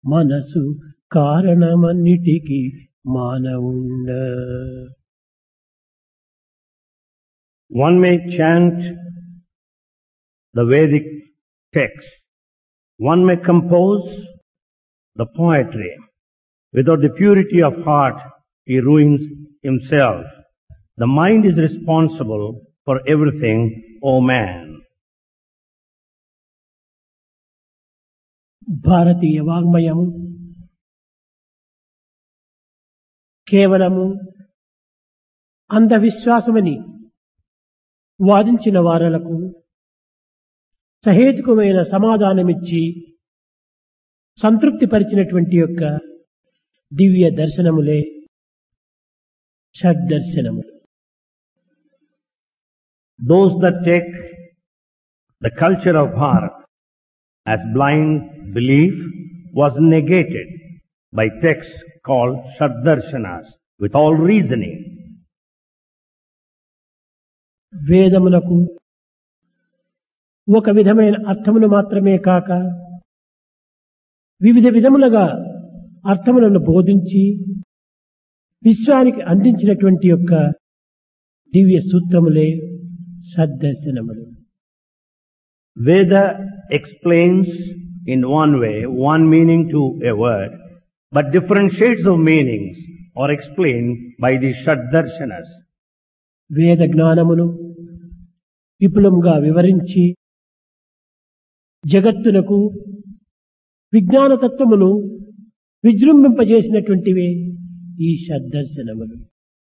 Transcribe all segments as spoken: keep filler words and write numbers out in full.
మనసు కారణమన్నిటికీ మానవుండ. One may chant the Vedic text. One may compose the poetry. Without the purity of heart, he ruins himself. The mind is responsible for everything, O man. భారతీయ వాంగ్మయము కేవలము అంధవిశ్వాసమని వాదించిన వారలకు సహేతుకమైన సమాధానమిచ్చి సంతృప్తి పరిచినటువంటి యొక్క దివ్య దర్శనములే షడ్దర్శనములు. Those that take the culture of Bharat as blind belief was negated by texts called Shaddarshanas with all reasoning. వేదములకు ఒక విధమైన అర్థములు మాత్రమే కాక వివిధ విధములుగా అర్థములను బోధించి విశ్వానికి అందించినటువంటి యొక్క దివ్య సూత్రములే సద్దర్శనములు. Veda explains in one way one meaning to a word, but different shades of meanings are explained by the Shaddarshanas. వేద జ్ఞానమును విపులంగా వివరించి జగత్తునకు విజ్ఞాన తత్వమును విజృంభింపజేసినటువంటివే ఈ షడ్దర్శనములు.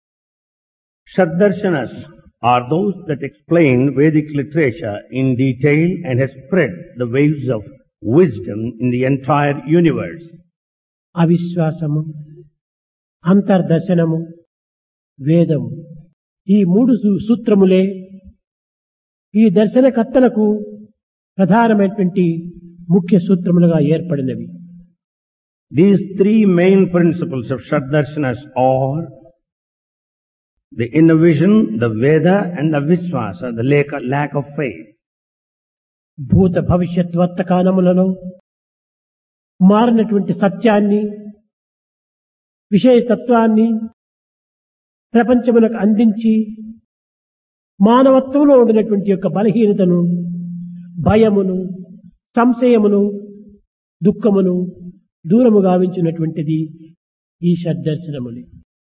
Shaddarshanas are those that explain Vedic literature in detail and has spread the waves of wisdom in the entire universe. అవిశ్వాసము, అంతర్దర్శనము, వేదము ఈ మూడు సూత్రములే ఈ దర్శనకర్తలకు ప్రధానమైనటువంటి ముఖ్య సూత్రములుగా ఏర్పడినవి. These three main principles of Shaddarshanas are the inner vision, the Veda and the Vishwasa, the lack of faith. భూత భవిష్యత్ వర్తమానములలో మారినటువంటి సత్యాన్ని, విషయతత్వాన్ని ప్రపంచములకు అందించి మానవత్వంలో ఉండినటువంటి యొక్క బలహీనతను, భయమును, సంశయమును, దుఃఖమును దూరము గావించినటువంటిది ఈ షడ్దర్శనములు.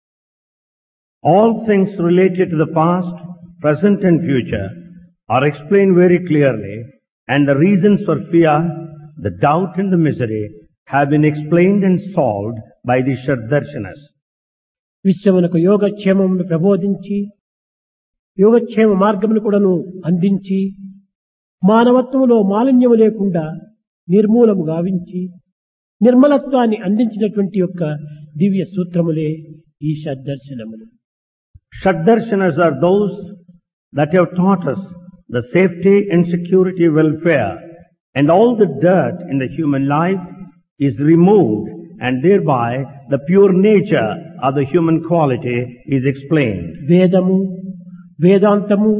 All things related to the past, present and future are explained very clearly, and the reasons for fear, the doubt and the misery have been explained and solved by the Shaddarshanas. విశ్వమునకు యోగక్షేమమును ప్రబోధించి యోగక్షేమ మార్గమును కూడాను అందించి మానవత్వములో మాలిన్యము లేకుండా నిర్మూలము గావించి నిర్మలత్వాన్ని అందించినటువంటి యొక్క దివ్య సూత్రములే ఈ షడ్దర్శనములు. Shaddarshanas are those that have taught us the safety and security welfare, and all the dirt in the human life is removed, and thereby the pure nature of the human quality is explained. వేదము, వేదాంతము,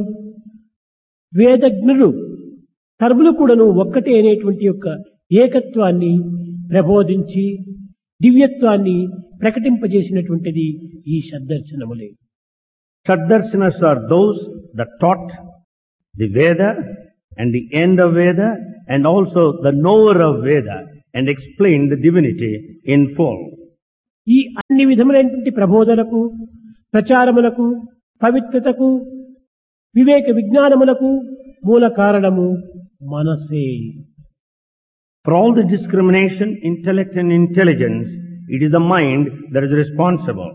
వేదజ్ఞులు సర్వులు కూడాను ఒక్కటే అనేటువంటి యొక్క ఏకత్వాన్ని ప్రబోధించి దివ్యత్వాన్ని ప్రకటింపజేసినటువంటిది ఈ షడ్దర్శనములే. Shaddarshanas are those that taught the Veda and the end of Veda and also the knower of Veda and explained the divinity in full. ఈ అన్ని విధములైనటువంటి ప్రబోధనకు, ప్రచారములకు, పవిత్రతకు, వివేక విజ్ఞానములకు మూల కారణము మనసే. For all the discrimination, intellect and intelligence, it is the mind that is responsible.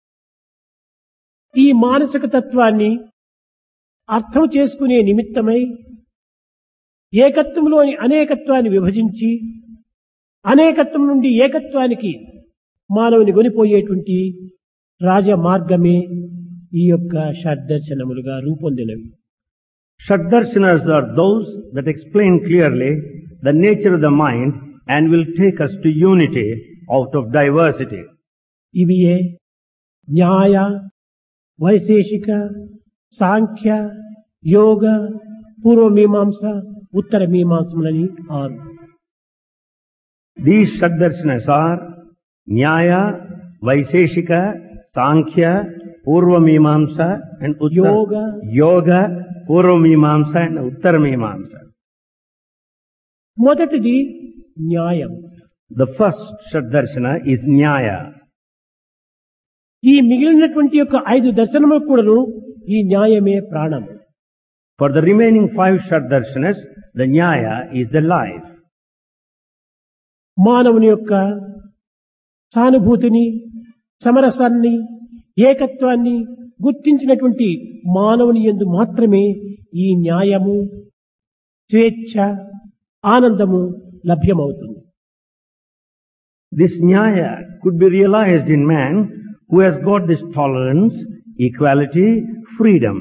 ఈ మానసిక తత్వాన్ని అర్థం చేసుకునే నిమిత్తమై ఏకత్వంలోని అనేకత్వాన్ని విభజించి అనేకత్వం నుండి ఏకత్వానికి మానవుని కొనిపోయేటువంటి రాజ మార్గమే ఈ యొక్క షడ్దర్శనములుగా రూపొందినవి. Shaddarshanas are those that explain clearly the nature of the mind and will take us to unity out of diversity. ఇవియే న్యాయ, వైశేషిక, సాంఖ్య, యోగ, పూర్వ మీమాంస, ఉత్తర మీమాంసములని ఆరు. These Shaddarshanas are Nyaya, Vaiseshika, Sankhya, Purvamimamsa and Uttar. Yoga. Yoga, Purvamimamsa and Uttarmimamsa. మొదటిది న్యాయం. The first Shaddarshana is Nyaya. ఈ మిగిలినటువంటి యొక్క ఐదు దర్శనములకు కూడాను ఈ న్యాయమే ప్రాణము. For the remaining five Shaddarshanas, the Nyaya is the life. మానవుని యొక్క సానుభూతిని, సమరసాన్ని, ఏకత్వాన్ని గుర్తించినటువంటి మానవుని యందు మాత్రమే ఈ న్యాయము, స్వేచ్ఛ, ఆనందము లభ్యమవుతుంది. This Nyaya could be realized in man who has got this tolerance, equality, freedom.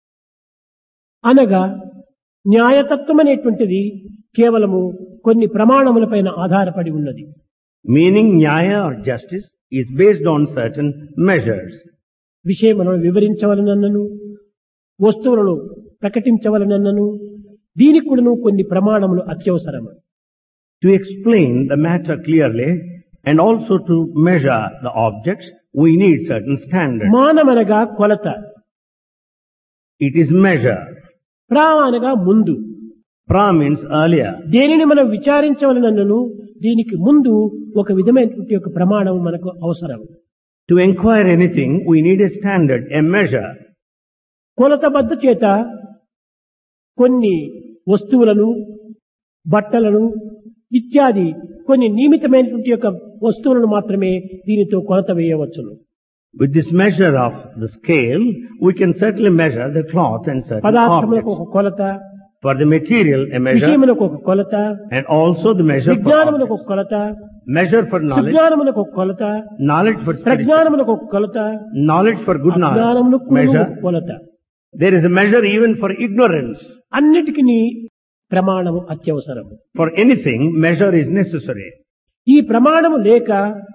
అనగా న్యాయతత్వం అనేటువంటిది కేవలము కొన్ని ప్రమాణములపైన ఆధారపడి ఉన్నది. Meaning Nyaya or justice is based on certain measures. విషయములను వివరించవలనన్నను, వస్తువులను ప్రకటించవలనన్నను దీనికి కూడాను కొన్ని ప్రమాణములు అత్యవసరము. To explain the matter clearly and also to measure the objects, we need certain standards. మానమనగా కొలత. It is measure. ప్రా అనగా ముందు. Pra means earlier. దేనిని మనం విచారించవలనన్నను దీనికి ముందు ఒక విధమైనటువంటి ఒక ప్రమాణం మనకు అవసరం. To inquire anything, we need a standard, a measure. కొలతబద్ధ చేత కొన్ని వస్తువులను, బట్టలను ఇత్యాది కొన్ని నియమితమైనటువంటి యొక్క వస్తువులను మాత్రమే దీనితో కొలత వేయవచ్చును. With this measure of the scale, we can certainly measure the cloth and certain పదార్థములకు objects. ఒక కొలత, For the material, a measure, విషయములకు ఒక కొలత, and also the measure for విజ్ఞానములకు objects. ఒక కొలత, Measure for knowledge, సుజ్ఞానములకు ఒక కొలత, knowledge for spiritual, ప్రజ్ఞానములకు ఒక కొలత, knowledge for good knowledge, అజ్ఞానములకు measure. ఒక కొలత. There is a measure even for ignorance. అన్నిటికీ ప్రమాణము అత్యవసరం. For anything, measure is necessary. ఈ ప్రమాణము లేక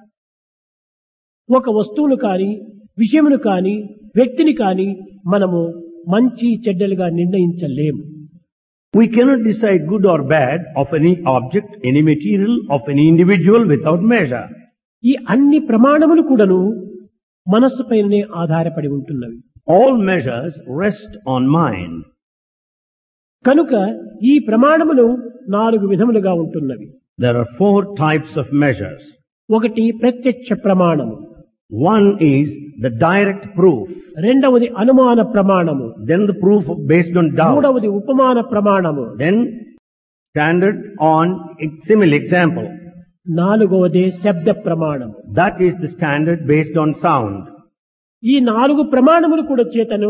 ఒక వస్తువును కాని, విషయమును కాని, వ్యక్తిని కాని మనము మంచి చెడ్డలుగా నిర్ణయించలేము. We cannot decide good or bad of any object, any material, of any individual without measure. ఈ అన్ని ప్రమాణములు కూడాను మనస్సుపైనే ఆధారపడి ఉంటున్నవి. All measures rest on mind. కనుక ఈ ప్రమాణములు నాలుగు విధములుగా ఉంటున్నవి. There are four types of measures. ఒకటి ప్రత్యక్ష ప్రమాణము, One is the direct proof, రెండవది అనుమాన ప్రమాణము, then the proof based on doubt, మూడవది ఉపమాన ప్రమాణము, then standard on simile example. నాలుగవది శబ్ద ప్రమాణము. That is the standard based on sound. ఈ నాలుగు ప్రమాణములు కూడా చేతను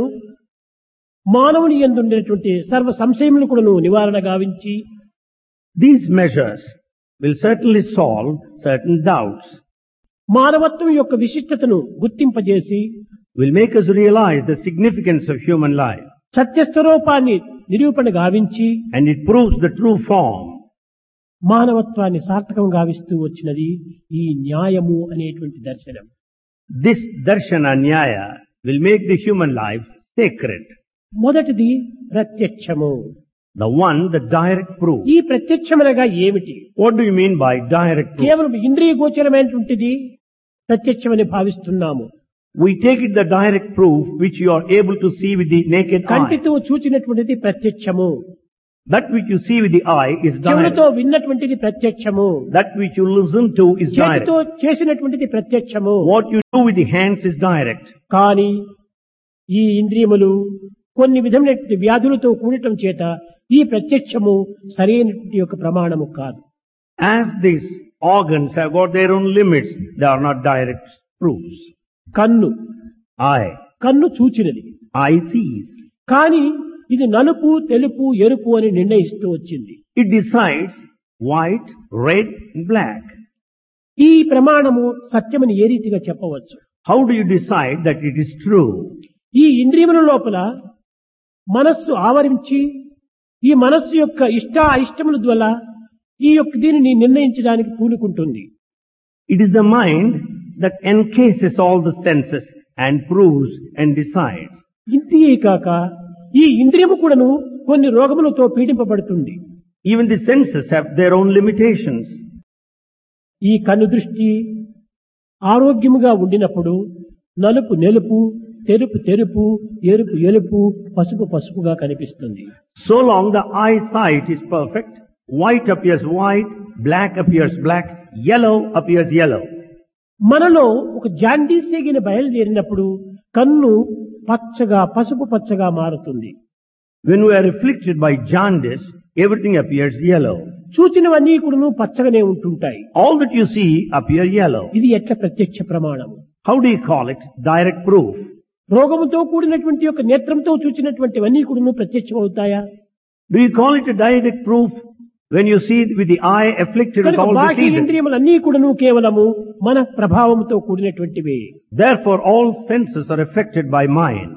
మానవుని యందు ఉండేటువంటి సర్వ సంశయములు కూడాను నివారణ గావించి These measures will certainly solve certain doubts, మానవత్వం యొక్క విశిష్టతను గుర్తింపజేసి will make us realize the significance of human life, సత్యస్వరూపాన్ని నిరూపణ గావించి and it proves the true form. మానవత్వాన్ని సార్థకం గావిస్తూ వచ్చినది ఈ న్యాయము అనేటువంటి దర్శనం. This darshana nyaya will make the human life sacred. మొదటిది ప్రత్యక్షము. The one, the direct proof. ఈ ప్రత్యక్షమనగా ఏమిటి? What do you mean by direct proof? కేవలం ఇంద్రియ గోచరమైనటువంటిది ప్రత్యక్షమని భావిస్తున్నాము. We take it the direct proof which you are able to see with the naked eye. కంటితో చూచినటువంటిది ప్రత్యక్షము. That which you see with the eye is direct. చెవులతో విన్నటువంటిది ప్రత్యక్షము. That which you listen to is direct. చేతితో చేసినటువంటిది ప్రత్యక్షము. What you do with the hands is direct. కానీ ఈ ఇంద్రియములు కొన్ని విధమైనటువంటి వ్యాధులతో కూడటం చేత ఈ ప్రత్యక్షము సరైనటువంటి యొక్క ప్రమాణము కాదు. As these organs have got their own limits, they are not direct proofs. కన్ను Eye. కన్ను చూచినది, Eye sees. కానీ ఇది నలుపు, తెలుపు, ఎరుపు అని నిర్ణయిస్తూ వచ్చింది. It decides white, red, and black. ఈ ప్రమాణము సత్యమని ఏ రీతిగా చెప్పవచ్చు? How do you decide that it is true? ఈ ఇంద్రియముల లోపల మనస్సు ఆవరించి ఈ మనస్సు యొక్క ఇష్ట అయిష్టముల ద్వారా ఈ యొక్క దీనిని నిర్ణయించడానికి పూనుకుంటుంది. It is the mind that encases all the senses and proves and decides. ఇంతియే కాక ఈ ఇంద్రియము కూడాను కొన్ని రోగములతో పీడింపబడుతుంది. Even the senses have their own limitations. ఈ కన్ను దృష్టి ఆరోగ్యముగా ఉండినప్పుడు నలుపు నెలుపు, తెరుపు తెరుపు, ఎరుపు ఎరుపు, పసుపు పసుపుగా కనిపిస్తుంది. So long the eyesight is perfect, white appears white, black appears black, yellow appears yellow. మనలో ఒక జాండీస్ ఎగిన బయలుదేరినప్పుడు కన్ను పచ్చగా పసుపు పచ్చగా మారుతుంది. When we are afflicted by jaundice, everything appears yellow. చూచినవన్నీ కూడాను పచ్చగానే ఉంటుంటాయి. All that you see appear yellow. ఇది ఎట్లా ప్రత్యక్ష ప్రమాణము? How do you call it? Direct proof. రోగముతో కూడినటువంటి యొక్క నేత్రంతో చూచినటువంటివన్నీ కూడాను ప్రత్యక్షం అవుతాయా? Do you call it a direct proof when you see with the eye afflicted with కనుక all the బాహ్య senses? ఇంద్రియములన్నీ కూడాను కేవలము మన ప్రభావంతో కూడినటువంటివే. Therefore all senses are affected by mind.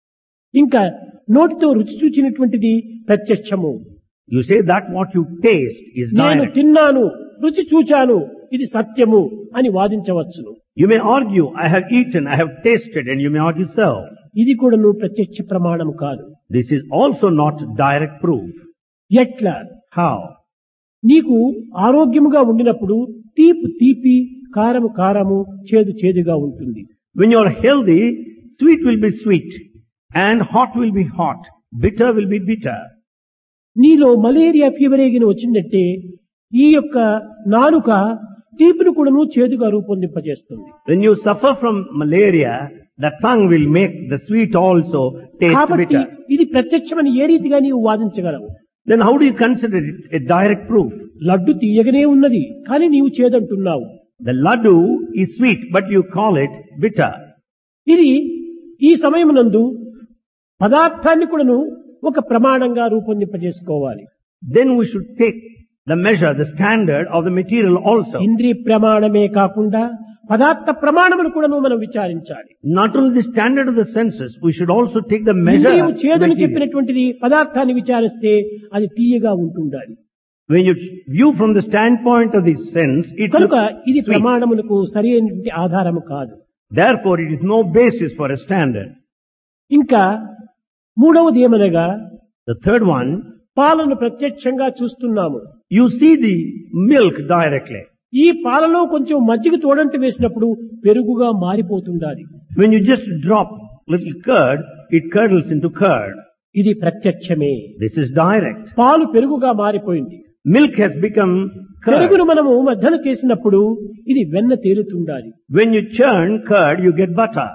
ఇంకా నోటితో రుచి చూచినటువంటిది ప్రత్యక్షము. You say that what you taste is నేను direct. తిన్నాను, రుచి చూచాను, ఇది సత్యము అని వాదించవచ్చును. You may argue, I have eaten, I have tasted, and you may argue so. ఇది కూడా నువ్వు ప్రత్యక్ష ప్రమాణం కాదు. This is also not direct proof. ఎట్లా? How? నీకు ఆరోగ్యముగా ఉండినప్పుడు తీపి తీపి, కారము కారము, చేదు చేదుగా ఉంటుంది. When you are healthy, sweet will be sweet, and hot will be hot, bitter will be bitter. నీలో మలేరియా ఫీవర్ ఏగిన వచ్చిందంటే ఈ యొక్క నాలుక తీపిని కూడాను చేదుగా రూపొందింపజేస్తుంది. When you suffer from malaria, the tongue will make the sweet also taste కాబట్టి bitter. ఇది ప్రత్యక్షమని ఏ రీతిగా నీవు వాదించగలవు? Then how do you consider it a direct proof? Laddu తీయగనే ఉన్నది, కానీ నీవు చేదంటున్నావు. The laddu is sweet, but you call it bitter. ఇది ఈ సమయమునందు పదార్థాన్ని కూడాను ఒక ప్రమాణంగా రూపొందింపజేసుకోవాలి. Then we should take the measure, the standard of the material also. ఇంద్రియ ప్రమాణమే కాకుండా పదార్థ ప్రమాణమును కూడాను మనం విచారించాలి. Not only the standard of the senses, we should also take the measure. ఇంద్రియము of చేదుని material. చెప్పినటువంటిది పదార్థాన్ని విచారిస్తే అది తీయగా ఉంటుండాలి. When you view from the standpoint of the sense, it కనుక looks ఇది sweet. ప్రమాణమునకు సరైనటువంటి ఆధారము కాదు. Therefore, it is no basis for a standard. ఇంకా మూడవది ఏమనగా The third one, పాలను ప్రత్యక్షంగా చూస్తున్నాము. you see the milk directly. ఈ పాలలో కొంచెం మజ్జిగ తోడంటి వేసినప్పుడు పెరుగుగా మారిపోతుండాలి. When you just drop little curd, it curdles into curd. ఇది ప్రత్యక్షమే. This is direct. పాలు పెరుగుగా మారిపోయింది. Milk has become curd. పెరుగును మనము మధ్యన చేసినప్పుడు ఇది వెన్న తేలుతుండాలి. When you churn curd, you get butter.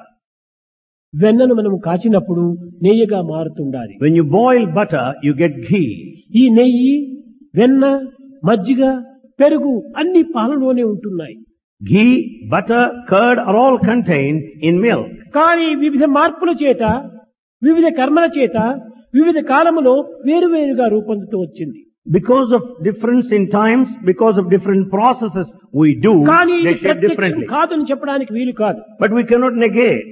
వెన్నను మనము కాచినప్పుడు నెయ్యిగా మారుతుండాలి. When you boil butter, you get ghee. ఈ నెయ్యి, వెన్న, మజ్జిగ, పెరుగు అన్ని పాలలోనే ఉంటున్నాయి. Ghee, butter, curd are all contained in milk. కానీ వివిధ మార్పుల చేత, వివిధ కర్మల చేత, వివిధ కాలములో వేరువేరుగా రూపొందుతూ వచ్చింది. Because of difference in times, because of different processes we do, కానీ ఇది they shape ప్రత్యక్షం differently. కాదని చెప్పడానికి వీలు కాదు. But we cannot negate.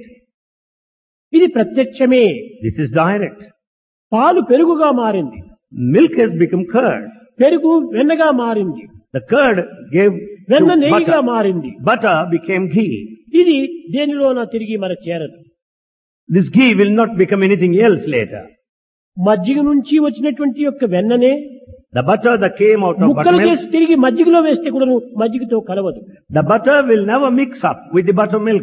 ఇది ప్రత్యక్షమే. This is direct. పాలు పెరుగుగా మారింది, Milk has become curd. పెరుగు వెన్నగా మారింది, The curd gave వెన్న to నెయ్యిగా butter. మారింది. Butter became ghee. ఇది దేనిలోన తిరిగి మన చేరదు. This ghee will not become anything else later. మజ్జిగ నుంచి వచ్చినటువంటి యొక్క వెన్ననే The butter that came out of ముక్కలు buttermilk, చేసి తిరిగి మజ్జిగలో వేస్తే కూడా మజ్జిగతో కలవదు. the butter will never mix up with the buttermilk.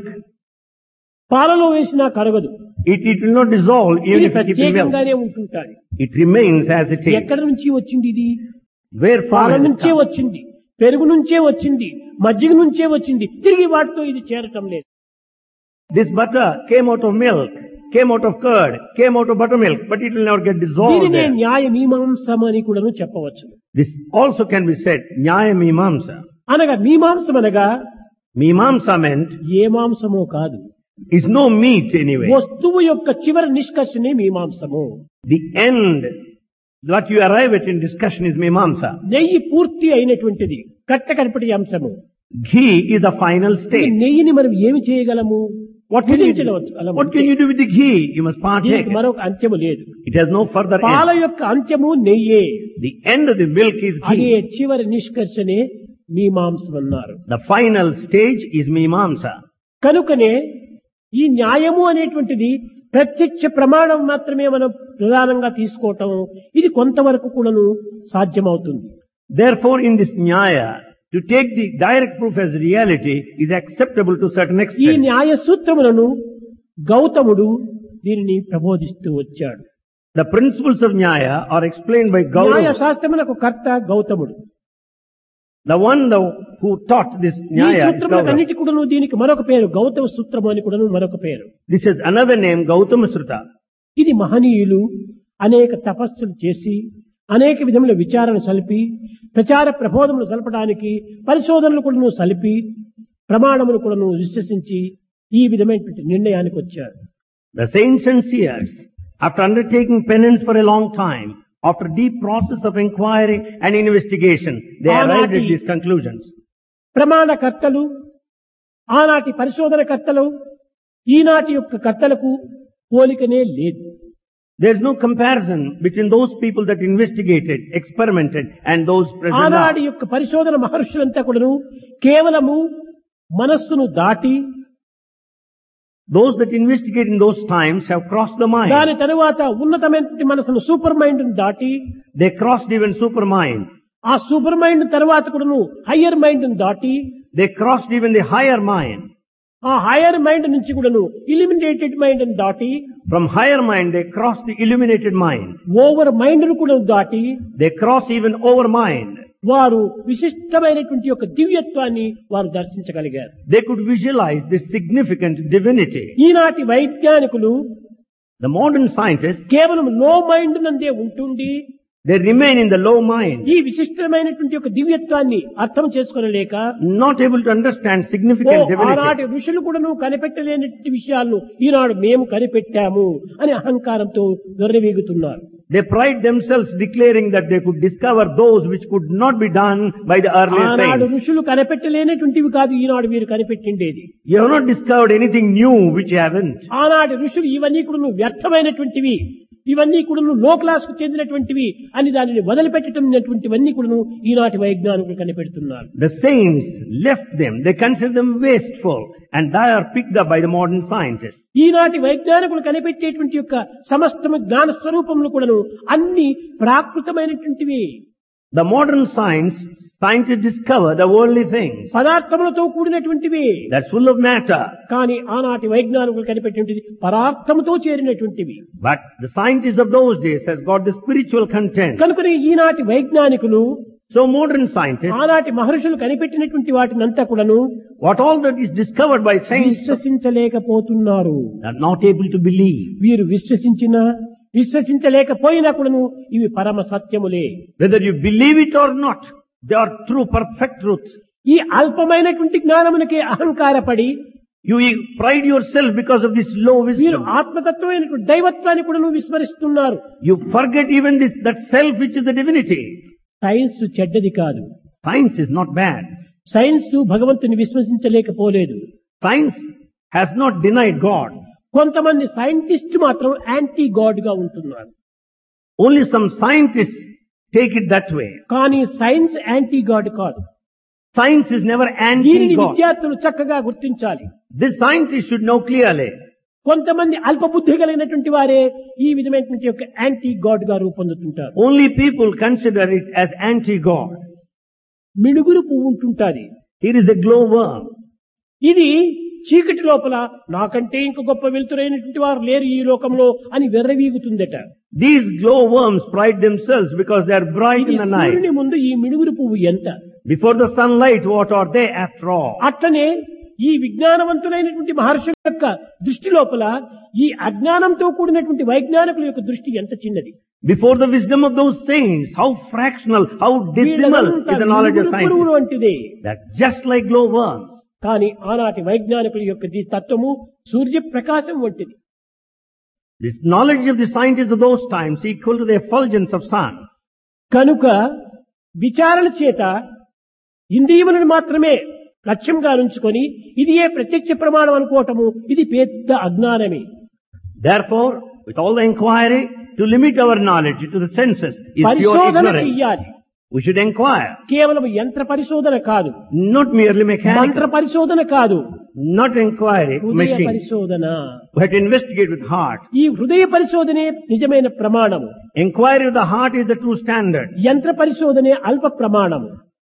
పాలలో వేసినా కరగదు. It, it will not dissolve even ఇది if you keep in milk. ప్రత్యేకంగానే ఉంటుంటాయి. It remains as it is. ఎక్కడి నుంచి వచ్చింది ఇది? Where పాల from it నుంచే comes. వచ్చింది, పెరుగు నుంచే వచ్చింది, మజ్జిగ నుంచే వచ్చింది. తిరిగి వాటితో ఇది చేరటం లేదు. This butter came out of milk, came out of curd, came out of buttermilk, but it will never get dissolved దీనినే there. న్యాయ మీమాంసం అని కూడా చెప్పవచ్చు. This also can be said, Nyaya Mimamsa. అనగా మీమాంసం అనగా Mimamsa meant ఏ మాంసమో కాదు, is no meat anyway. వస్తువు యొక్క చివరి నిష్కర్షనే మీమాంసము. The end, what you arrive at in discussion is Mimamsa. నెయ్యి పూర్తి అయినటువంటిది కట్టకడపటి అంశము. Ghee is the final ఈ stage. నెయ్యిని మనం ఏమి చేయగలము? What can, you do? భుజించవచ్చు. what can you do with the ghee? You must partake. దీనికి మరొక అంత్యము లేదు. It has no further పాల end. యొక్క అంత్యము నెయ్యే. The end of the milk is అదే ghee. చివరి నిష్కర్షనే మీమాంసం అన్నారు. The final stage is Mimamsa. కనుకనే ఈ న్యాయము అనేటువంటిది ప్రత్యక్ష ప్రమాణం మాత్రమే మనం ప్రధానంగా తీసుకోవటం, ఇది కొంతవరకు కూడాను సాధ్యమవుతుంది. Therefore, in this Nyaya, to take the direct proof as reality is acceptable to certain ఈ extent. న్యాయ సూత్రములను గౌతముడు దీనిని ప్రబోధిస్తూ వచ్చాడు. The principles of Nyaya are explained by న్యాయ Gautama. శాస్త్రములకు కర్త గౌతముడు. The one the, who taught this ఈ Nyaya is Gautama. సూత్రములన్నిటి కూడాను దీనికి మరొక పేరు గౌతమ సూత్రము అని కూడా మరొక పేరు. This is another name, Gautama Sruta. ఇది మహనీయులు అనేక తపస్సులు చేసి అనేక విధముల విచారణ సలిపి ప్రచార ప్రబోధములు సలపడానికి పరిశోధనలు కూడాను సలిపి ప్రమాణములు కూడాను విశ్వసించి ఈ విధమైనటువంటి నిర్ణయానికి వచ్చారు. The saints and seers, after undertaking penance for a long time, after deep process of inquiry and investigation, they arrived at these conclusions. ప్రమాణకర్తలు ఆనాటి పరిశోధన కర్తలు ఈనాటి యొక్క కర్తలకు పోలికనే లేదు. There is no comparison between those people that investigated, experimented, and those present now. ఆనాటి యొక్క పరిశోధన మహర్షులంతా కూడాను కేవలము మనస్సును దాటి Those that investigate in those times have crossed the mind. దాని తరువాత ఉన్నతమైన మనసును సూపర్ మైండ్ దాటి They crossed even supermind. ఆ సూపర్ మైండ్ తర్వాత కూడాను హయ్యర్ మైండ్ దాటి They crossed even the higher mind. ఆ హయ్యర్ మైండ్ నుంచి కూడాను ఇలిమినేటెడ్ మైండ్ దాటి From higher mind, they crossed the illuminated mind. Over mind ను కూడా దాటి They crossed even over mind. వారు విశిష్టమైనటువంటి యొక్క దివ్యత్వాన్ని వారు దర్శించగలిగారు. They could visualize this significant divinity. ఈనాటి వైజ్ఞానికులు The modern scientists, కేవలం లో mind నందే ఉంటుండి they remain in the low mind, ఈ విశిష్టమైనటువంటి యొక్క దివ్యత్వాన్ని అర్థం చేసుకోలేక not able to understand oh significant divinity. ఆనాటి ఋషులు కూడాను కనిపెట్టలేనటువంటి విషయాలను ఈనాడు మేము కనిపెట్టాము అని అహంకారంతో దొర్రవీగుతున్నారు. They pride themselves declaring that they could discover those which could not be done by the earlier ఆనాడు saints. ఋషులు కనిపెట్టలేనటువంటివి కాదు ఈనాడు మీరు కనిపెట్టిండేది. You have not discovered anything new which you haven't. ఆనాటి ఋషులు ఇవన్నీ కూడా వ్యర్థమైనటువంటివి, ఇవన్నీ కూడా లో క్లాస్ కు చెందినటువంటివి అని దానిని వదిలిపెట్టడం కూడా ఈనాటి వైజ్ఞానికులు కనిపెడుతున్నారు. The saints left them. They consider them wasteful, and they are picked up by the modern scientists. ఈనాటి వైజ్ఞానికులు కనిపెట్టేటువంటి యొక్క సమస్తము జ్ఞాన స్వరూపములు కూడాను అన్ని ప్రాకృతమైనటువంటివి. The modern science, scientists discover the worldly things. పదార్థములతో కూడినటువంటివి. That's full of matter. కానీ ఆనాటి వైజ్ఞానికులు కనిపెట్టేటువంటిది పదార్థముతో చేరినటువంటివి. But the scientists of those days has got the spiritual content. కనుకనే ఈనాటి వైజ్ఞానికులు So modern scientists, ఆనాటి మహర్షులు కనిపెట్టినటువంటి వాటినంతా కూడాను what all that is discovered by science, విశ్వసించలేకపోతున్నారు. are not able to believe. వీరు విశ్వసించినా విశ్వసించలేకపోయినా కూడాను ఇవి పరమ సత్యములే. Whether you believe it or not, they are true, perfect truths. ఈ అల్పమైనటువంటి జ్ఞానమునకే అహంకారపడి You pride yourself because of this low వీరు wisdom. ఆత్మతత్వమైనటువంటి దైవత్వాన్ని కూడా విస్మరిస్తున్నారు. You forget even this, that self which is the divinity. Science చెడ్డది కాదు. Science is not bad. Science భగవంతుని విశ్వసించలేకపోలేదు. Science has not denied God. కొంతమంది scientist మాత్రం anti God గా ఉంటున్నారు. Only some scientists take it that way. కానీ science anti God కాదు. Science is never దీనిని anti-God. విద్యార్థులు చక్కగా గుర్తించాలి. This scientist should know clearly. కొంతమంది అల్పబుద్ధి కలిగినటువంటి వారే ఈ విధమైనటువంటి యొక్క యాంటీ గాడ్ గా రూపొందుతుంటారు. Only people consider it as anti-God. మిడుగురు పువ్వు ఉంటుంటాది. Here is a glowworm. ఇది చీకటి లోపల నాకంటే ఇంక గొప్ప వెలుతురైనటువంటి వారు లేరు ఈ లోకంలో అని వెర్రవీగుతుందట. These glowworms pride themselves because they are bright ఇది in the night. సూర్యుని ముందు ఈ మిడుగురు పువ్వు ఎంత? Before the sunlight, what are they after all? అట్లనే ఈ విజ్ఞానవంతులైనటువంటి మహర్షుల యొక్క దృష్టి లోపల ఈ అజ్ఞానంతో కూడినటువంటి వైజ్ఞానికుల యొక్క దృష్టి ఎంత చిన్నది. Before the wisdom of those saints, how fractional, how dismal is the knowledge of science. వంటిదే. That's just like glowworms. కానీ ఆనాటి వైజ్ఞానికుల యొక్క ఈ తత్వము సూర్య ప్రకాశం వంటిది. This knowledge of the scientists of those times equal to the effulgence of sun. కనుక విచారణ చేత ఇంద్రియములను మాత్రమే లక్ష్యంగా ఉంచుకొని ఇది ఏ ప్రత్యక్ష ప్రమాణం అనుకోవటము ఇది పెద్ద అజ్ఞానమే. Therefore, with all the inquiry, to limit our knowledge to the senses is pure పరిశోధన ignorance. చెయ్యాలి. We should inquire, కేవలం యంత్ర పరిశోధన కాదు, not merely మంత్ర mechanical, పరిశోధన కాదు, not inquiry, హృదయ machine. పరిశోధన. We have to investigate with heart. ఈ హృదయ పరిశోధనే నిజమైన ప్రమాణము. Inquiry of the heart is the true standard. యంత్ర పరిశోధనే అల్ప ప్రమాణము.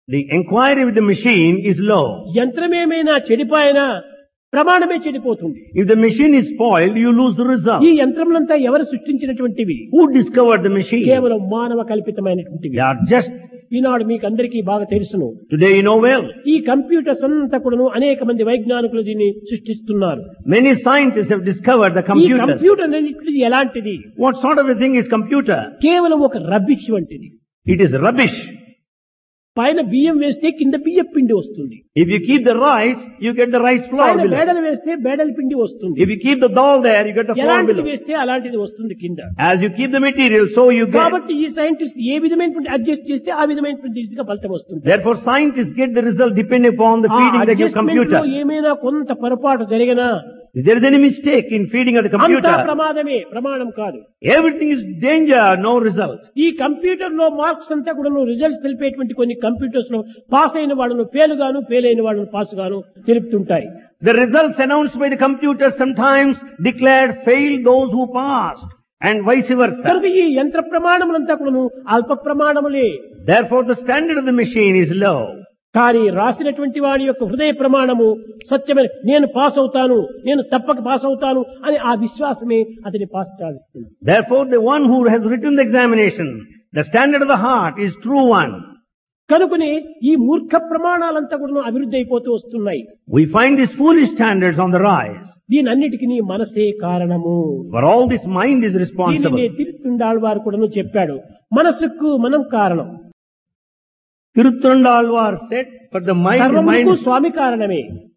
The inquiry with the machine is low. యంత్రమేమైనా చెడిపోయినా ప్రమాణమే చెడిపోతుంది. If the machine is spoiled, you lose the result. ఈ యంత్రములంతా ఎవరు సృష్టించినటువంటివి? Who discovered the machine? కేవలం మానవ కల్పితమైనటువంటివి. They are just, ఈనాడు మీకు అందరికీ బాగా తెలుసును. today you know well. ఈ కంప్యూటర్స్ అంతా కూడాను అనేక మంది వైజ్ఞానికులు దీన్ని సృష్టిస్తున్నారు. Many scientists have discovered the ఈ computer. కంప్యూటర్ అనేది ఎలాంటిది? What sort of a thing is computer? కేవలం ఒక రబ్బిష్ వంటిది. It is rubbish. పైన బియ్యం వేస్తే కింద బియ్యం పిండి వస్తుంది. If you keep the rice, you get the rice flour పైన below. బేడలు వేస్తే బేడల పిండి వస్తుంది. If you keep the dal there, you get the flour ఎలాంటిది below. వేస్తే అలాంటిది వస్తుంది కింద. As you keep the material, so you get. కాబట్టి ఈ సైంటిస్ట్ ఏ విధమైనటువంటి అడ్జస్ట్ చేస్తే ఆ విధమైనటువంటి రీతిగా ఫలితం వస్తుంది. Therefore, scientists get the result depending upon the ఆ feeding they give adjustment లో computer. ఏమైనా కొంత పొరపాటు జరిగినా If there is any mistake in feeding of the అంతా computer, ప్రమాదమే, ప్రమాణం కాదు. everything is danger, no result. ఈ కంప్యూటర్ లో మార్క్స్ అంతా కూడా రిజల్ట్స్ తెలిపేటువంటి కొన్ని కంప్యూటర్స్ లో పాస్ అయిన వాళ్ళను ఫెయిల్ గాను, ఫెయిల్ అయిన వాళ్ళను పాస్ గాను తెలుపుతుంటాయి. The results announced by the computer sometimes declared failed those who passed, and vice versa. కనుక ఈ యంత్ర ప్రమాణములంతా కూడాను అల్ప ప్రమాణములే. Therefore, the standard of the machine is low. కానీ రాసినటువంటి వాడి యొక్క హృదయ ప్రమాణము సత్యమైన, నేను పాస్ అవుతాను, నేను తప్పక పాస్ అవుతాను అని ఆ విశ్వాసమే అతని పాస్ సాధిస్తుంది. Therefore, the one who has written the examination, the standard of the heart is true one. కనుకనే ఈ మూర్ఖ ప్రమాణాలంతా కూడా అభివృద్ధి అయిపోతూ వస్తున్నాయి. We find these foolish standards on the rise. దీనన్నిటికీ నీ మనసే కారణము. For all this, mind is responsible. దీనిని తిరుతుండాళ్ళ వారు కూడా చెప్పాడు, మనసుకు మనం కారణం. Tiruthandalvar said, for the mind, సర్వమునకు mind, స్వామి కారణమే.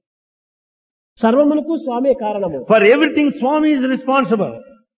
సర్వమునకు స్వామే కారణము. for everything Swami is responsible.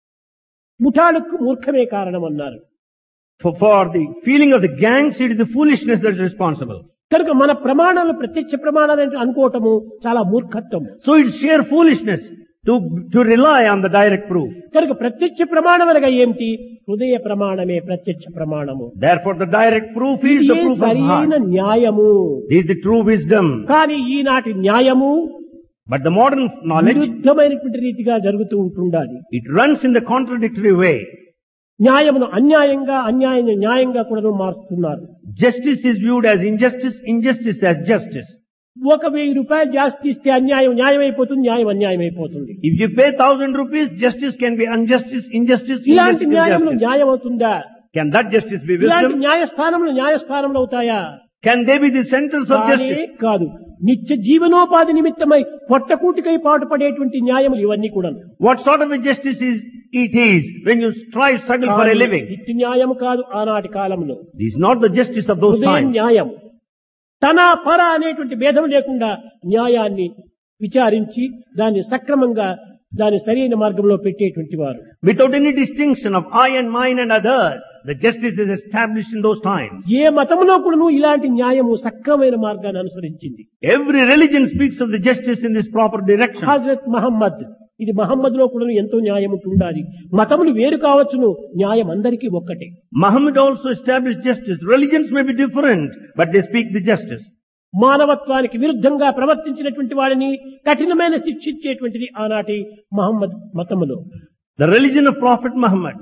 ముఠాలకు మూర్ఖమే కారణం అన్నారు. For, for the feeling of the gangs, it is the foolishness that is responsible. కనుక మన ప్రమాణాలు ప్రత్యక్ష ప్రమాణాలు అంటే అనుకోవటము చాలా మూర్ఖత్వం. So it's sheer foolishness to, to rely on the direct proof. కనుక ప్రత్యక్ష ప్రమాణం అనగా ఏమిటి? హృదయ ప్రమాణమే ప్రత్యక్ష ప్రమాణము. Therefore, the direct proof is the ఇదే proof of సరైన heart. న్యాయము. This is the true wisdom. కానీ ఈనాటి న్యాయము But the modern knowledge, విరుద్ధమైనటువంటి రీతిగా జరుగుతూ ఉంటుండాలి. it runs in the contradictory way. న్యాయమును అన్యాయంగా, అన్యాయం న్యాయంగా కూడా మారుస్తున్నారు. Justice is viewed as injustice, injustice as justice. ఒక వెయ్యి రూపాయలు జాస్తి ఇస్తే అన్యాయం న్యాయం అయిపోతుంది, న్యాయం అన్యాయం అయిపోతుంది. If you pay thousand rupees, justice can be injustice, injustice, ఇలాంటి injustice, న్యాయంలో injustice. న్యాయం అవుతుందా? Can that justice be ఇలాంటి wisdom? న్యాయస్థానంలో న్యాయస్థానంలో అవుతాయా? Can they be the centers of కానే justice? కాదు. నిత్య జీవనోపాధి నిమిత్తమై పొట్టకూటికై పాటుపడేటువంటి న్యాయములు ఇవన్నీ కూడా. What sort of a justice is it is when you strive, struggle for a living? నిత్య న్యాయం కాదు ఆనాటి కాలంలో. This is not the justice of those హృదయ times. న్యాయం, తన పర అనేటువంటి భేదం లేకుండా న్యాయాన్ని విచారించి దాన్ని సక్రమంగా దాని సరైన మార్గంలో పెట్టేటువంటి వారు. Without any distinction of I and mine and others, the justice is established in those times. ఏ మతంలో కూడాను ఇలాంటి న్యాయము సక్రమైన మార్గాన్ని అనుసరించింది. Every religion speaks of the justice in this proper direction. Hazrat Mohammed, ఇది మహమ్మద్ లో కూడా ఎంతో న్యాయం ఉండాలి. మతములు వేరు కావచ్చును, న్యాయం అందరికీ ఒక్కటే. Muhammad also established justice. Religions may be different, but they speak the justice. మానవత్వానికి విరుద్ధంగా ప్రవర్తించినటువంటి వారిని కఠినమైన శిక్షించేటువంటిది ఆనాటి Mohammed మతములో. The religion of Prophet Muhammad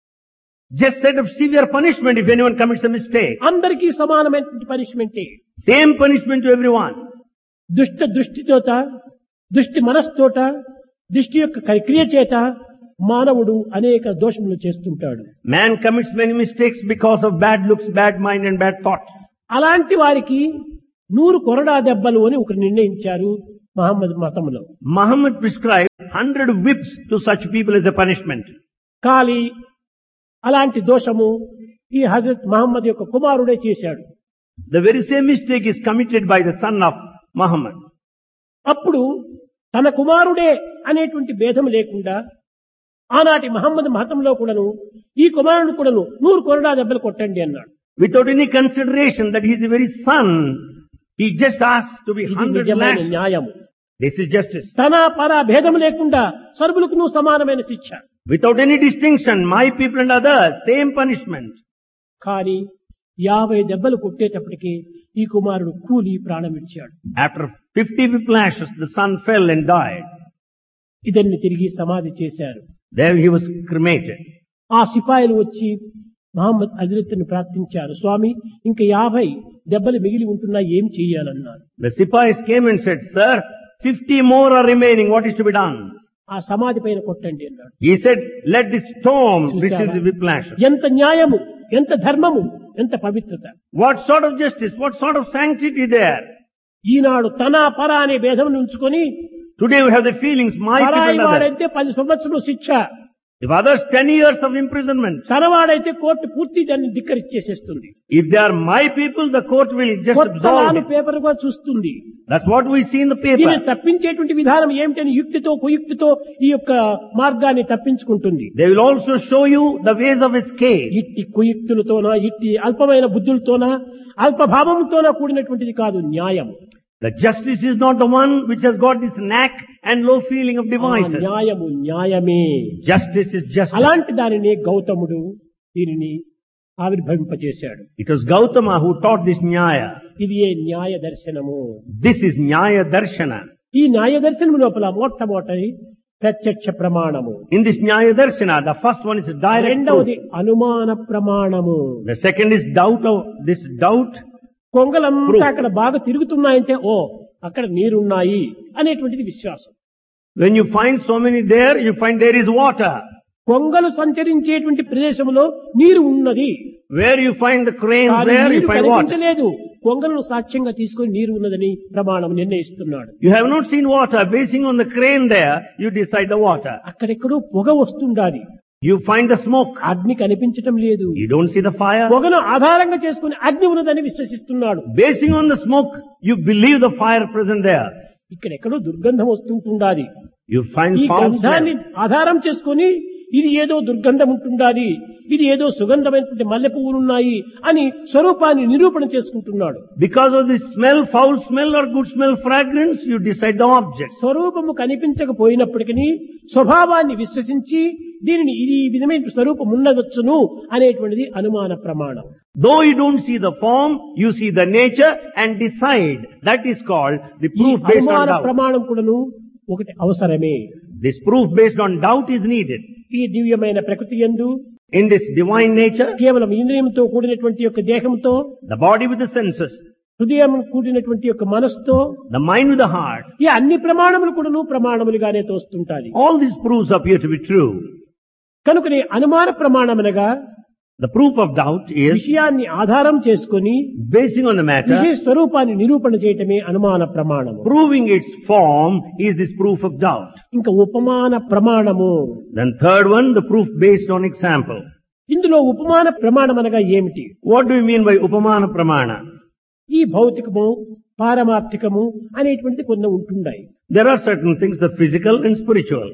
just set up severe punishment if anyone commits a mistake. అందరికీ సమానమైనటువంటి పనిష్మెంటే. Same punishment to everyone. దుష్ట దృష్టితోట, దుష్టి మనస్తోట, దృష్టి యొక్క క్రియ చేత మానవుడు అనేక దోషములు చేస్తుంటాడు. Man commits many mistakes because of bad looks, bad mind and bad thoughts. అలాంటి వారికి నూరు కొరడా దెబ్బలు అని ఒకరు నిర్ణయించారు Mohammed మతములో. Muhammad prescribed hundred whips to such people as a punishment. కానీ అలాంటి దోషము ఈ హజరత్ మహమ్మద్ యొక్క కుమారుడే చేశాడు. The very same mistake is committed by the son of Muhammad. అప్పుడు తన కుమారుడే అనేటువంటి భేదం లేకుండా ఆనాటి మహమ్మద్ మతంలో కూడాను ఈ కుమారుడు కూడాను నూరు కొరడా దెబ్బలు కొట్టండి అన్నాడు. Without any consideration that he is the very son, he just asked to be ఇది hundred నిజమైన lashed. న్యాయము. This is justice. తన పర భేదం లేకుండా సర్వులకు నువ్వు సమానమైన శిక్ష. Without any distinction, my people and others, same punishment. కానీ యాభై దెబ్బలు కొట్టేటప్పటికి ఈ కుమారుడు కూలి ప్రాణం ఇచ్చాడు. After fifty whiplashes, the son fell and died. ఇతన్ని తిరిగి సమాధి చేశారు. There he was cremated. ఆ సిపాయిలు వచ్చి మహమ్మద్ హజరత్ను ప్రార్థించారు, స్వామి ఇంకా యాభై దెబ్బలు మిగిలి ఉంటున్నా ఏం చెయ్యాలన్నారు. The Sipais came and said, Sir, fifty more are remaining. What is to be done? ఆ సమాధి పైన కొట్టండి అన్నాడు. He said, let this stone చూశావా? receive the whiplash. ఎంత న్యాయము, ఎంత ధర్మము, ఎంత పవిత్రత. What sort of justice? What sort of sanctity there? ఈనాడు తన పర అనే భేదం ఉంచుకొని Today we have the feelings, my people పరాయి and others. వాడైతే పది సంవత్సరాలు శిక్ష, If others, ten years of imprisonment. తనవాడైతే court పూర్తి దాన్ని ధిక్కరించేసేస్తుంది. If they are my people, the court will just absolve కొత్తలాను it. Paper గా చూస్తుంది. That's what we see in the paper. దీన్ని తప్పించేటువంటి విధానం ఏమిటని యుక్తితో కుయుక్తితో ఈ యొక్క మార్గాన్ని తప్పించుకుంటుంది. They will also show you the ways of escape. ఇట్టి కుయుక్తులతోనా, ఇట్టి అల్పమైన బుద్ధులతోనా, అల్పభావంతోనా కూడినటువంటిది కాదు న్యాయం. The justice is not the one which has got this knack and low feeling of ఆ devices. న్యాయము న్యాయమే. Justice is justice. అలాంటి దానిని గౌతముడు దీనిని ఆవిర్భవింపచేశాడు. It was Gautama who taught this Nyaya. ఇది ఏ న్యాయ దర్శనము. This is Nyaya Darshana. ఈ న్యాయ దర్శనం లోపల మొట్టమొదటి ప్రత్యక్ష ప్రమాణము, In this Nyaya Darshana, the first one is direct రెండవది proof. అనుమాన ప్రమాణము. The second is doubt of this doubt. కొంగలంతా Proof. అక్కడ బాగా తిరుగుతున్నాయంటే ఓ అక్కడ నీరున్నాయి అనేటువంటిది విశ్వాసం. When you find so many there, you find there is water. కొంగలు సంచరించేటువంటి ప్రదేశంలో నీరు ఉన్నది, Where you find the cranes కానీ there, you నీరు find water. కనిపించలేదు. కొంగలను సాక్ష్యంగా తీసుకొని నీరు ఉన్నదని ప్రమాణం నిర్ణయిస్తున్నాడు. You have not seen water. Basing on the crane there, you decide the water. అక్కడెక్కడో పొగ వస్తుండాలి, You find the smoke. అగ్ని కనిపించటం లేదు. You don't see the fire. పొగను ఆధారంగా చేసుకుని అగ్ని ఉన్నదని విశ్వసిస్తున్నాడు. Basing on the smoke, you believe the fire present there. ఇక్కడెక్కడో దుర్గంధం వస్తుంటుండాలి. You find ఈ foul గంధాన్ని smell. ఆధారం చేసుకుని ఇది ఏదో దుర్గంధం ఉంటుండాలి, ఇది ఏదో సుగంధమైనటువంటి మల్లె పువ్వులున్నాయి అని స్వరూపాన్ని నిరూపణ చేసుకుంటున్నాడు. Because of the smell, foul smell or good smell, fragrance, you decide the object. స్వరూపము కనిపించకపోయినప్పటికీ స్వభావాన్ని విశ్వసించి దీనిని ఇది ఈ విధమైన స్వరూపం ఉండవచ్చును అనేటువంటిది అనుమాన ప్రమాణం. Though you don't see the form, you see the nature and decide. That is called the ఈ proof based on అనుమాన doubt. ప్రమాణం కూడాను ఒకటి అవసరమే. This proof based on doubt is needed. ఈ దివ్యమైన ప్రకృతి యందు In this divine nature, కేవలం ఇంద్రియంతో కూడినటువంటి యొక్క దేహంతో, the body with the senses, హృదయం కూడినటువంటి యొక్క మనస్సుతో, the mind with the heart, ఈ అన్ని ప్రమాణములు కూడాను ప్రమాణములుగానే తోస్తుంటాయి. all these proofs appear to be true. కనుకనే అనుమాన ప్రమాణమనగా The proof of doubt is విషయాన్ని ఆధారం చేసుకుని basing on the matter, విషయ స్వరూపాన్ని నిరూపణ చేయటమే అనుమాన ప్రమాణము. proving its form is this proof of doubt. ఇంకా ఉపమాన ప్రమాణము. Then third one, the proof based on example. ఇందులో ఉపమాన ప్రమాణం అనగా ఏమిటి? What do you mean by upamana pramana? ఈ భౌతికము పారమార్థికము అనేటువంటిది కొన్ని ఉంటుండాయి. There are certain things, the physical and spiritual.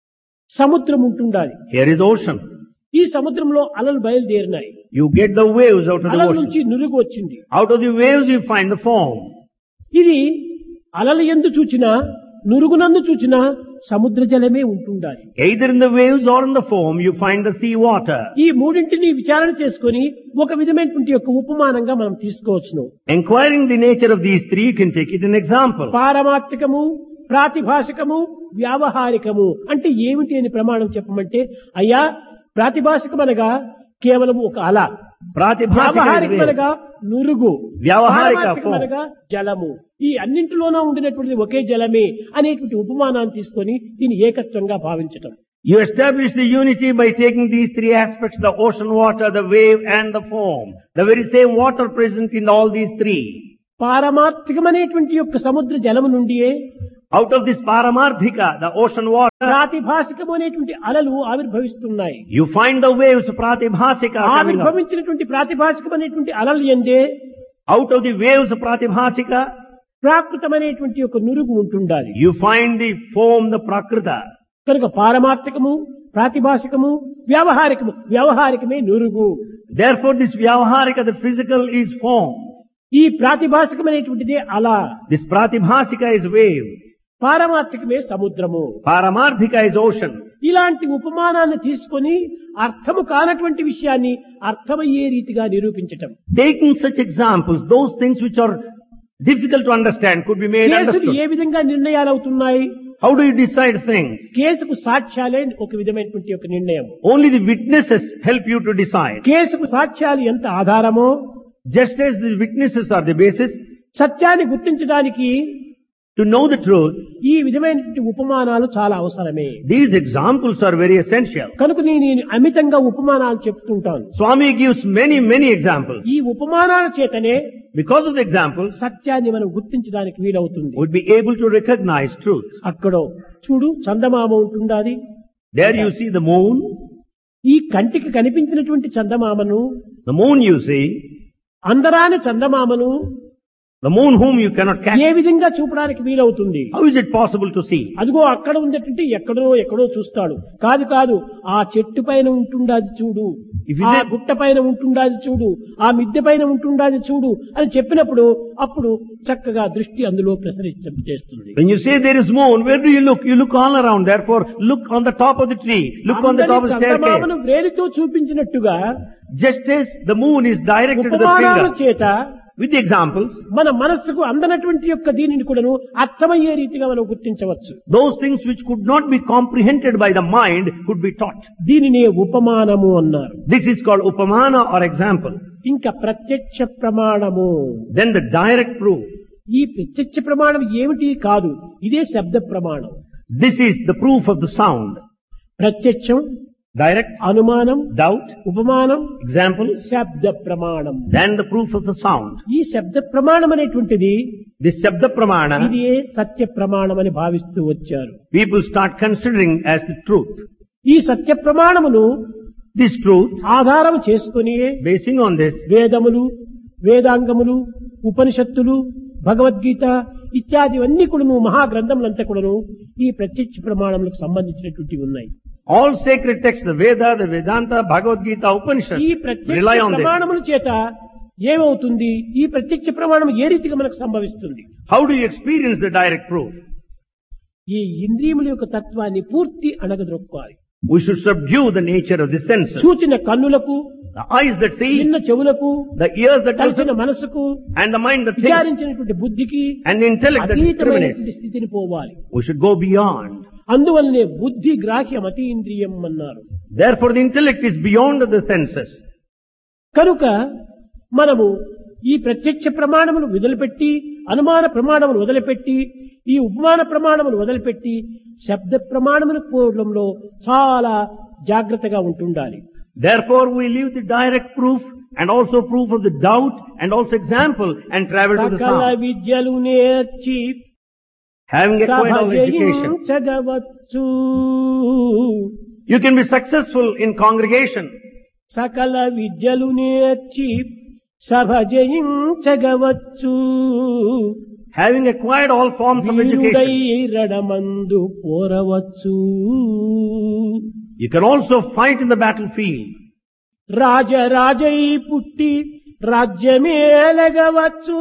సముద్రం ఉంటుండాలి. Here is ocean. ఈ సముద్రంలో అలలు బయలుదేరినాయి. You get the waves out of the అలల ocean. నుంచి నురుగు వచ్చింది. Out of the waves you find the foam. ఇది అలల యందు చూచినా నురుగునందు చూచినా సముద్ర జలమే ఉంటుండాలి. Either in the waves or in the foam you find the sea water. ఈ మూడింటిని విచారణ చేసుకొని ఒక విధమైనటువంటి యొక్క ఉపమానంగా మనం తీసుకోవచ్చును. Enquiring the nature of these three, you can take it an example. పారమార్థికము, ప్రాతిభాషికము, వ్యావహారికము అంటే ఏమిటి అని ప్రమాణం చెప్పమంటే, అయ్యా ప్రాతిభాషికమనగా కేవలం ఒక అల, Pratibhasika is వ్యావహారికమనగా నురుగు, వ్యావహారిక పారమార్థికమనగా జలము. ఈ అన్నింటిలోనూ ఉండినటువంటి ఒకే జలమే అనేటువంటి ఉపమానాన్ని తీసుకొని దీన్ని ఏకత్వంగా భావించటం. You establish the unity by taking these three aspects, the ocean water, the wave and the foam. The very same water present in all these three. పారమార్థికమనేటువంటి యొక్క సముద్ర జలము నుండియే Out of this paramarthika, the ocean water, ప్రాతిభాషికము అనేటువంటి అలలు ఆవిర్భవిస్తున్నాయి. you find the waves, pratibhasika, coming up. ఆవిర్భవించినటువంటి ప్రాతిభాషికం అనేటువంటి అలలు ఎందే Out of the waves, pratibhasika, ప్రాకృతమైనటువంటి ఒక నురుగు ఉంటుండాలి. you find the foam, the prakrita. కనుక పారమార్థికము, ప్రాతిభాషికము, వ్యావహారికము, వ్యావహారికమే నురుగు. Therefore this vyavaharika, the physical, is foam. ఈ ప్రాతిభాషికమైనటువంటిదే అల, This pratibhasika is wave. పారమార్థికమే సముద్రము. Paramarthika is ocean. ఇలాంటి ఉపమానాన్ని తీసుకొని అర్థము కానటువంటి విషయాన్ని అర్థమయ్యే రీతిగా నిరూపించటం. Taking such examples, those things which are difficult to understand could be made కేసులు understood. ఏ విధంగా నిర్ణయాలు అవుతున్నాయి? How do you decide things? కేసుకు సాక్ష్యాలే ఒక విధమైనటువంటి ఒక నిర్ణయం. Only the witnesses help you to decide. కేసుకు సాక్ష్యాలు ఎంత ఆధారమో, Just as the witnesses are the basis, సత్యాన్ని గుర్తించడానికి to know the truth, ఈ విధమైనటువంటి ఉపమానాలు చాలా అవసరమే. these examples are very essential. కనుక నేను అమితంగా ఉపమానాలు చెప్తుంటాను. Swami gives many, many examples. ఈ ఉపమానాల చేతనే Because of the examples, సత్యాన్ని మనం గుర్తించడానికి వీలవుతుంది. would be able to recognize truth. అక్కడ చూడు చందమామ ఉంటుండాది. There you see the moon. ఈ కంటికి కనిపించినటువంటి చందమామను, The moon you see, అందరాని చందమామను the moon whom you cannot catch. ఏ విధంగా చూపడానికి వీలవుతుంది? How is it possible to see? అదిగో అక్కడ ఉందంటే ఎక్కడో ఎక్కడో చూస్తాడు. కాదు కాదు ఆ చెట్టు పైన ఉంటుండాది చూడు, If you ఆ say- గుట్ట పైన ఉంటుండాది చూడు, ఆ మిద్దె పైన ఉంటుండాది చూడు అని చెప్పినప్పుడు అప్పుడు చక్కగా దృష్టి అందులో ప్రసరించేస్తుంది. When you say there is moon, where do you look? You look all around. Therefore, look on the top of the tree. Look on the top of the చందమామను staircase. వేలితో చూపించినట్టుగా Just as the moon is directed to the ఉపమానాల finger. చేత With the examples, మన మనస్సుకు అందనటువంటి యొక్క దీనిని కూడాను అర్థమయ్యే రీతిగా మనం గుర్తించవచ్చు. those things which could not be comprehended by the mind could be taught. దీనినే ఉపమానము అన్నారు. This is called upamana or example. ఇంకా ప్రత్యక్ష ప్రమాణము. Then the direct proof. ఈ ప్రత్యక్ష ప్రమాణం ఏమిటి కాదు, ఇదే శబ్ద ప్రమాణం. This is the proof of the sound. ప్రత్యక్షం, Direct, అనుమానం, doubt, ఉపమానం, example, శబ్ద ప్రమాణం. then the proof of the sound. ఈ శబ్ద ప్రమాణం అనేటువంటిది This Shabda Pramana, ఇదే సత్య ప్రమాణం అని భావిస్తూ వచ్చారు. people start considering as the truth. ఈ సత్య ప్రమాణమును This truth, ఆధారం చేసుకుని basing on this, వేదములు, వేదాంగములు, ఉపనిషత్తులు, భగవద్గీత ఇత్యాది అన్ని కూడాను మహాగ్రంథములంతా కూడాను ఈ ప్రత్యక్ష ప్రమాణములకు సంబంధించినటువంటివి ఉన్నాయి. all sacred texts, the Veda, the Vedanta, Bhagavad Gita, ఈ Upanishads, ప్రత్యక్ష rely on this. ప్రమాణముల చేత ఏమవుతుంది? ఈ ప్రత్యక్ష ప్రమాణం ఏ రీతిగా మనకు సంభవిస్తుంది? How do you experience the direct proof? ఈ ఇంద్రియముల యొక్క తత్వాన్ని పూర్తి అణగద్రొక్కాలి. We should subdue the nature of the senses. చూచిన కన్నులకు, The eyes that see, విన్న చెవులకు, the ears that కలిసిన listen, మనసుకు, and the mind that thinks, విచారించినటువంటి బుద్ధికి and the intellect that discriminates. అతీతమైనటువంటి స్థితిని పోవాలి. We should go beyond. అందువల్లనే బుద్ధి గ్రాహ్యం అతీంద్రియం అన్నారు. Therefore the intellect is beyond the senses. కనుక మనము ఈ ప్రత్యక్ష ప్రమాణమును వదిలిపెట్టి, అనుమాన ప్రమాణమును వదిలిపెట్టి, ఈ ఉపమాన ప్రమాణమును వదిలిపెట్టి శబ్ద ప్రమాణమును పోవడంలో చాలా జాగ్రత్తగా ఉంటుండాలి. Therefore we leave the direct proof and also proof of the doubt and also example and travel to the సకల sound. విద్యలు నేర్చి Having acquired all education, సభజయించగవచ్చు. you can be successful in congregation. సకల విద్యలు నేర్చి సభజయించగవచ్చు. Having acquired all forms of వీరుడై education, రడమందు పోరవచ్చు. you can also fight in the battlefield. రాజరాజై పుట్టి రాజ్యమేలగవచ్చు.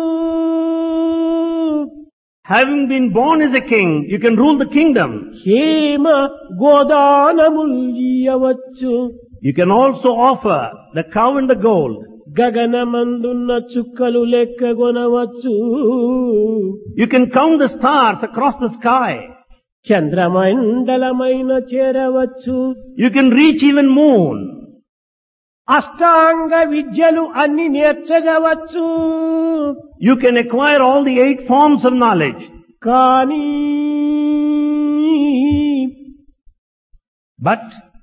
Having been born as a king, you can rule the kingdom. Hema గోదానముల్యవచ్చు. You can also offer the cow and the gold. గగనమందున్న చుక్కలు లెక్కగొనవచ్చు. You can count the stars across the sky. చంద్రమండలమైన చేరవచ్చు. You can reach even moon. అష్టాంగ విద్యలు అన్ని నేర్చగవచ్చు. You can acquire all the eight forms of knowledge. కానీ But